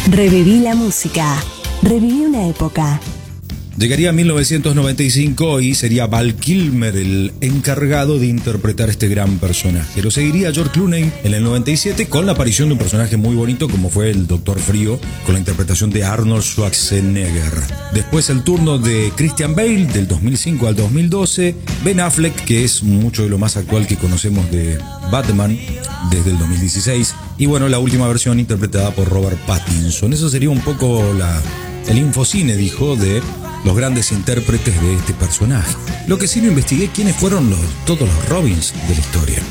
Reviví la música. Reviví una época. Llegaría 1995 y sería Val Kilmer el encargado de interpretar este gran personaje. Lo seguiría George Clooney en el 97 con la aparición de un personaje muy bonito como fue el Doctor Frío, con la interpretación de Arnold Schwarzenegger. Después el turno de Christian Bale del 2005 al 2012, Ben Affleck, que es mucho de lo más actual que conocemos de Batman desde el 2016, y bueno, la última versión interpretada por Robert Pattinson. Eso sería un poco el infocine, dijo, de los grandes intérpretes de este personaje. Lo que sí no investigué quiénes fueron todos los Robins de la historia.